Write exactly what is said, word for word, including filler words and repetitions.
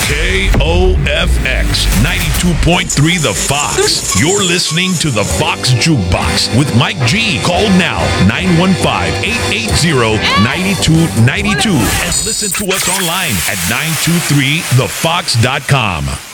K O F X ninety-two point three The Fox. You're listening to The Fox Jukebox with Mike G. Call now nine one five, eight eight zero, nine two nine two and listen to us online at nine two three the fox dot com.